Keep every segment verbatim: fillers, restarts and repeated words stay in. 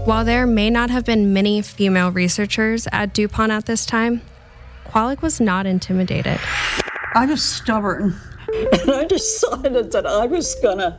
While there may not have been many female researchers at DuPont at this time, Kwolek was not intimidated. I was stubborn, and I decided that I was gonna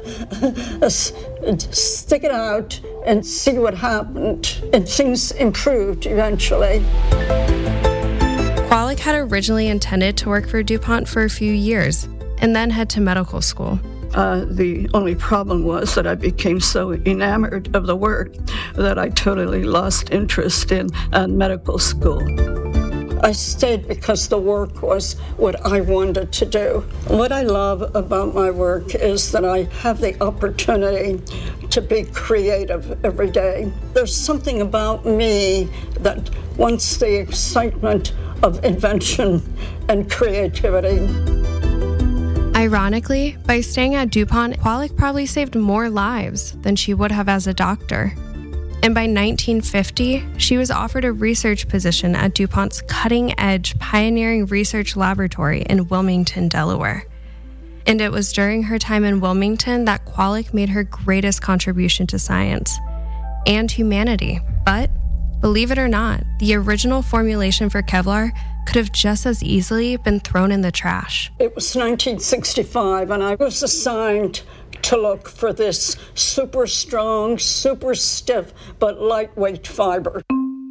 stick it out and see what happened, and things improved eventually. Kwolek had originally intended to work for DuPont for a few years and then head to medical school. Uh, the only problem was that I became so enamored of the work that I totally lost interest in uh, medical school. I stayed because the work was what I wanted to do. What I love about my work is that I have the opportunity to be creative every day. There's something about me that wants the excitement of invention and creativity. Ironically, by staying at DuPont, Kwolek probably saved more lives than she would have as a doctor. And by nineteen fifty, she was offered a research position at DuPont's cutting-edge pioneering research laboratory in Wilmington, Delaware. And it was during her time in Wilmington that Kwolek made her greatest contribution to science and humanity. But, believe it or not, the original formulation for Kevlar could have just as easily been thrown in the trash. It was nineteen sixty-five, and I was assigned to look for this super strong, super stiff, but lightweight fiber.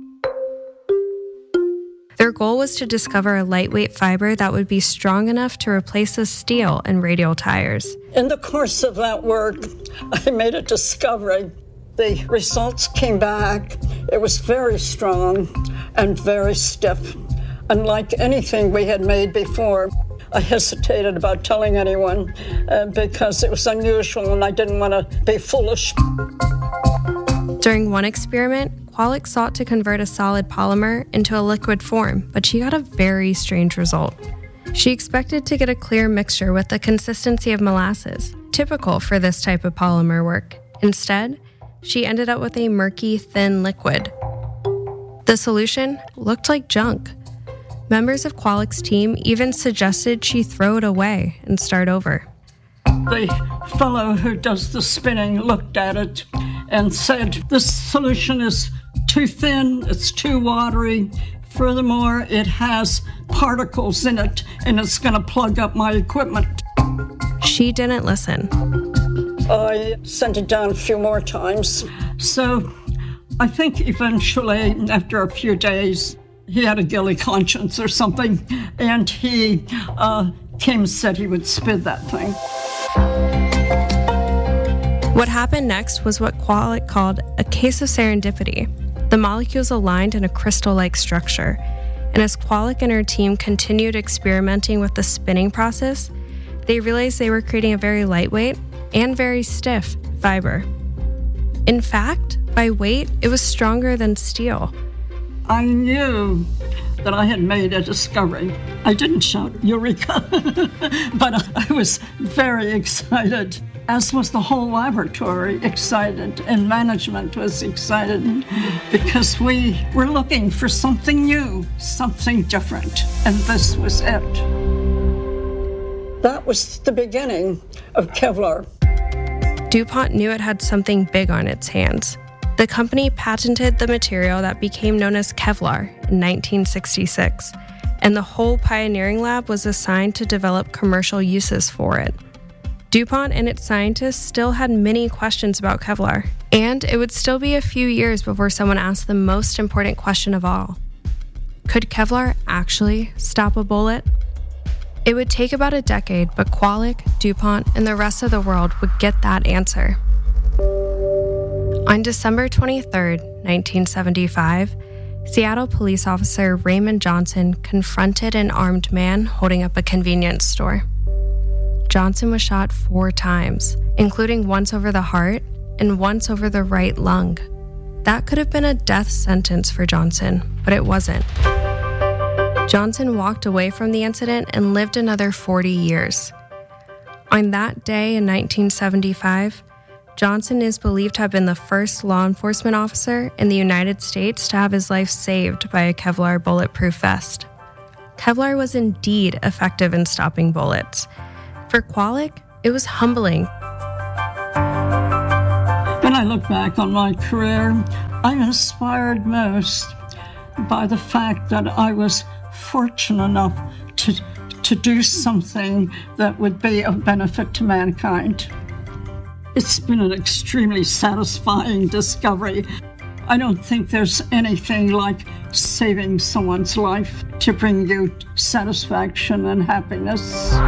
Their goal was to discover a lightweight fiber that would be strong enough to replace the steel in radial tires. In the course of that work, I made a discovery. The results came back. It was very strong and very stiff, unlike anything we had made before. I hesitated about telling anyone uh, because it was unusual and I didn't want to be foolish. During one experiment, Kwolek sought to convert a solid polymer into a liquid form, but she got a very strange result. She expected to get a clear mixture with the consistency of molasses, typical for this type of polymer work. Instead, she ended up with a murky, thin liquid. The solution looked like junk. Members of Kwolek's team even suggested she throw it away and start over. The fellow who does the spinning looked at it and said, "This solution is too thin, it's too watery. Furthermore, it has particles in it, and it's going to plug up my equipment." She didn't listen. I sent it down a few more times. So I think eventually, after a few days, he had a guilty conscience or something, and he uh, came and said he would spin that thing. What happened next was what Kwolek called a case of serendipity. The molecules aligned in a crystal-like structure, and as Kwolek and her team continued experimenting with the spinning process, they realized they were creating a very lightweight and very stiff fiber. In fact, by weight, it was stronger than steel. I knew that I had made a discovery. I didn't shout, "Eureka!" but I was very excited, as was the whole laboratory excited, and management was excited, because we were looking for something new, something different, and this was it. That was the beginning of Kevlar. DuPont knew it had something big on its hands. The company patented the material that became known as Kevlar in nineteen sixty-six, and the whole pioneering lab was assigned to develop commercial uses for it. DuPont and its scientists still had many questions about Kevlar, and it would still be a few years before someone asked the most important question of all. Could Kevlar actually stop a bullet? It would take about a decade, but Kwolek, DuPont, and the rest of the world would get that answer. On December twenty-third, nineteen seventy-five, Seattle police officer Raymond Johnson confronted an armed man holding up a convenience store. Johnson was shot four times, including once over the heart and once over the right lung. That could have been a death sentence for Johnson, but it wasn't. Johnson walked away from the incident and lived another forty years. On that day in nineteen seventy-five, Johnson is believed to have been the first law enforcement officer in the United States to have his life saved by a Kevlar bulletproof vest. Kevlar was indeed effective in stopping bullets. For Kwolek, it was humbling. When I look back on my career, I'm inspired most by the fact that I was fortunate enough to, to do something that would be of benefit to mankind. It's been an extremely satisfying discovery. I don't think there's anything like saving someone's life to bring you satisfaction and happiness.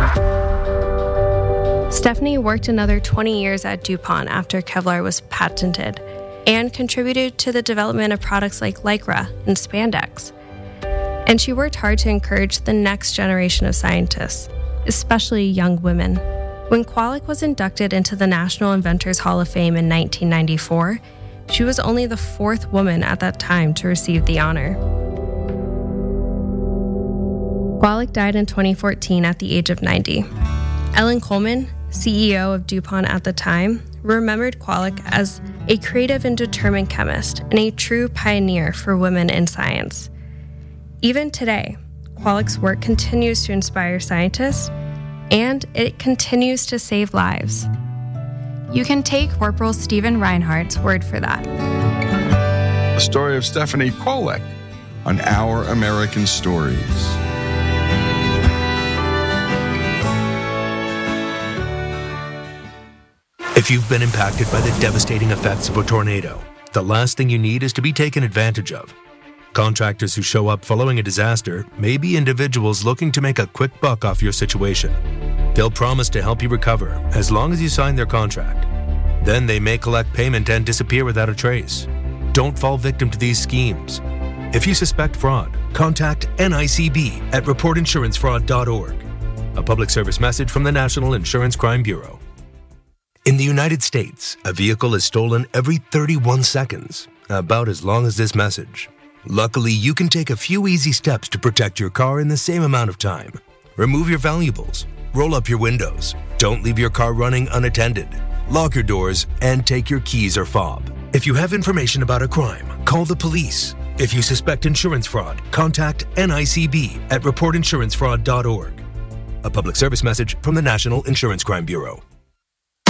Stephanie worked another twenty years at DuPont after Kevlar was patented and contributed to the development of products like Lycra and spandex. And she worked hard to encourage the next generation of scientists, especially young women. When Kwolek was inducted into the National Inventors Hall of Fame in nineteen ninety-four, she was only the fourth woman at that time to receive the honor. Kwolek died in twenty fourteen at the age of ninety. Ellen Coleman, C E O of DuPont at the time, remembered Kwolek as a creative and determined chemist and a true pioneer for women in science. Even today, Kwolek's work continues to inspire scientists, and it continues to save lives. You can take Corporal Stephen Reinhardt's word for that. The story of Stephanie Kwolek on Our American Stories. If you've been impacted by the devastating effects of a tornado, the last thing you need is to be taken advantage of. Contractors who show up following a disaster may be individuals looking to make a quick buck off your situation. They'll promise to help you recover as long as you sign their contract. Then they may collect payment and disappear without a trace. Don't fall victim to these schemes. If you suspect fraud, contact N I C B at report insurance fraud dot org. A public service message from the National Insurance Crime Bureau. In the United States, a vehicle is stolen every thirty-one seconds, about as long as this message. Luckily, you can take a few easy steps to protect your car in the same amount of time. Remove your valuables, roll up your windows, don't leave your car running unattended, lock your doors, and take your keys or fob. If you have information about a crime, call the police. If you suspect insurance fraud, contact N I C B at report insurance fraud dot org. A public service message from the National Insurance Crime Bureau.